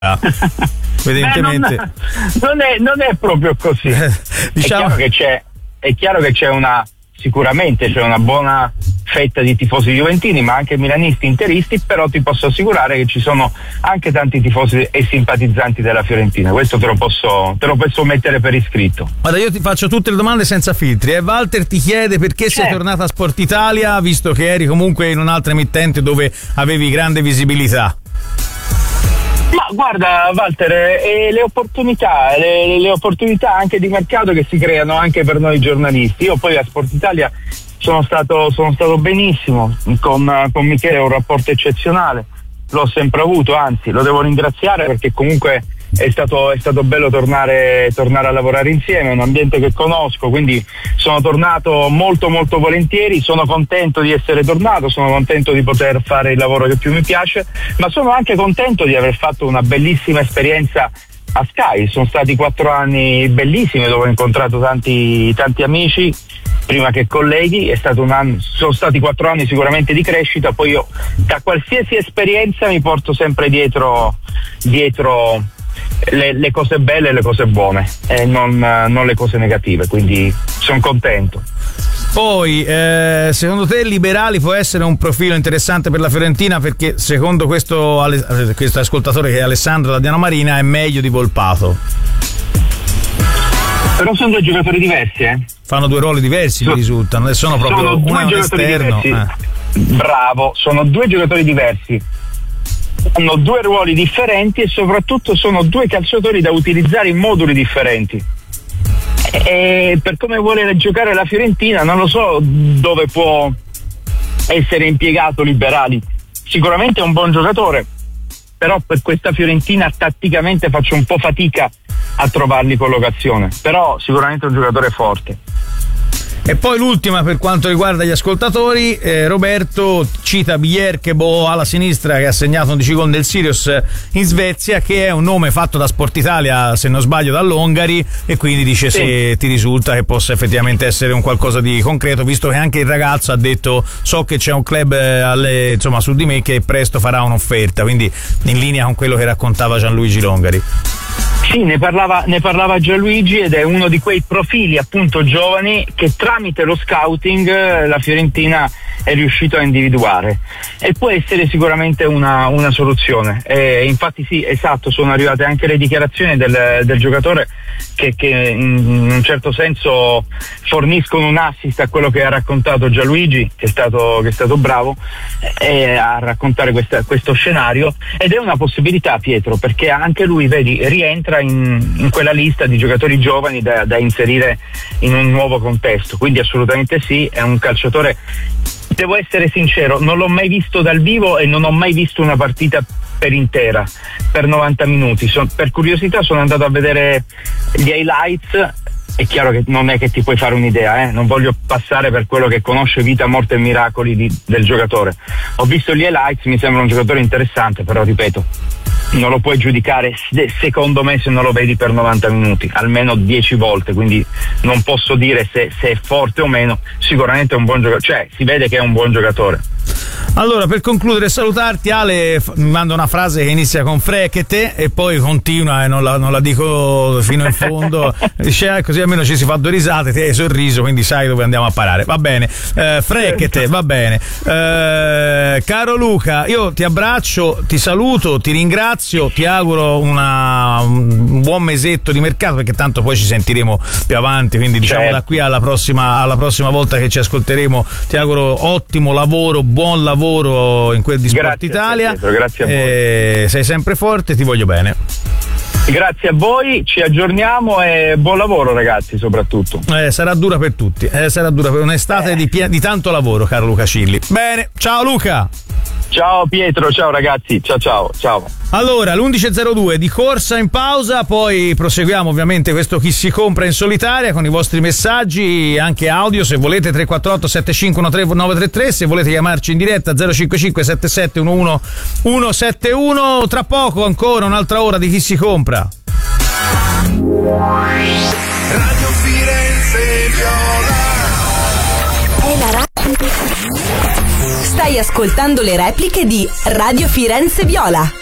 Evidentemente non è proprio così. Diciamo... è chiaro che sicuramente c'è una buona fetta di tifosi juventini, ma anche milanisti, interisti, però ti posso assicurare che ci sono anche tanti tifosi e simpatizzanti della Fiorentina. Questo te lo posso mettere per iscritto. Guarda, io ti faccio tutte le domande senza filtri. Walter ti chiede perché sei tornata a Sport Italia, visto che eri comunque in un'altra emittente dove avevi grande visibilità. Ma guarda Walter, le opportunità anche di mercato che si creano anche per noi giornalisti. Io poi a Sport Italia sono stato benissimo, con Michele ho un rapporto eccezionale, l'ho sempre avuto, anzi lo devo ringraziare perché comunque è stato bello tornare a lavorare insieme, è un ambiente che conosco, quindi sono tornato molto molto volentieri, sono contento di essere tornato, sono contento di poter fare il lavoro che più mi piace, ma sono anche contento di aver fatto una bellissima esperienza a Sky. Sono stati 4 anni bellissimi dove ho incontrato tanti amici, prima che colleghi. Sono stati 4 anni sicuramente di crescita, poi io da qualsiasi esperienza mi porto sempre dietro le cose belle e le cose buone e non le cose negative, quindi sono contento. Poi secondo te Liberali può essere un profilo interessante per la Fiorentina, perché secondo questo ascoltatore che è Alessandro da Diano Marina è meglio di Volpato? Però sono 2 giocatori diversi, Fanno 2 ruoli diversi, mi risultano, e sono proprio uno esterno. Bravo, sono 2 giocatori diversi, hanno 2 ruoli differenti e soprattutto sono 2 calciatori da utilizzare in moduli differenti. E per come vuole giocare la Fiorentina non lo so dove può essere impiegato Liberali. Sicuramente è un buon giocatore, però per questa Fiorentina tatticamente faccio un po' fatica a trovargli collocazione, però sicuramente è un giocatore forte. E poi l'ultima per quanto riguarda gli ascoltatori, Roberto cita Bjerkebo alla sinistra, che ha segnato un 10 gol del Sirius in Svezia, che è un nome fatto da Sport Italia, se non sbaglio dall'Hongari, e quindi dice se ti risulta che possa effettivamente essere un qualcosa di concreto, visto che anche il ragazzo ha detto so che c'è un club su di me che presto farà un'offerta, quindi in linea con quello che raccontava Gianluigi Longari. Sì, ne parlava Gianluigi, ed è uno di quei profili appunto giovani che tramite lo scouting la Fiorentina è riuscito a individuare, e può essere sicuramente una soluzione. Infatti sì, esatto, sono arrivate anche le dichiarazioni del giocatore che in un certo senso forniscono un assist a quello che ha raccontato Gianluigi, che è stato bravo a raccontare questo scenario, ed è una possibilità, Pietro, perché anche lui, vedi, rientra in quella lista di giocatori giovani da inserire in un nuovo contesto, quindi assolutamente sì, è un calciatore. Devo essere sincero, non l'ho mai visto dal vivo e non ho mai visto una partita per intera, per 90 minuti. Per curiosità sono andato a vedere gli highlights. È chiaro che non è che ti puoi fare un'idea, non voglio passare per quello che conosce vita, morte e miracoli del giocatore. Ho visto gli highlights, mi sembra un giocatore interessante, però ripeto, non lo puoi giudicare secondo me se non lo vedi per 90 minuti, almeno 10 volte, quindi non posso dire se è forte o meno. Sicuramente è un buon giocatore, cioè si vede che è un buon giocatore. Allora, per concludere e salutarti, Ale mi manda una frase che inizia con Frekete e poi continua, e non la dico fino in fondo, dice così almeno ci si fa 2 risate, ti hai sorriso, quindi sai dove andiamo a parare. Va bene, Frekete, va bene. Caro Luca, io ti abbraccio, ti saluto, ti ringrazio, ti auguro un buon mesetto di mercato, perché tanto poi ci sentiremo più avanti, quindi diciamo da qui alla prossima volta che ci ascolteremo ti auguro ottimo lavoro, buon lavoro in quel di Sport Italia. Grazie a voi. Sei sempre forte, ti voglio bene. Grazie a voi, ci aggiorniamo e buon lavoro ragazzi, soprattutto. Sarà dura per tutti, sarà dura per un'estate di tanto lavoro, caro Luca Cilli. Bene, ciao Luca. Ciao Pietro, ciao ragazzi, ciao. Allora, l'11.02 di corsa in pausa, poi proseguiamo ovviamente questo Chi si compra in solitaria con i vostri messaggi, anche audio se volete, 348 7513 933, se volete chiamarci in diretta 055 77 11 171. Tra poco ancora un'altra ora di Chi si compra. Radio Firenze Viola. Stai ascoltando le repliche di Radio Firenze Viola.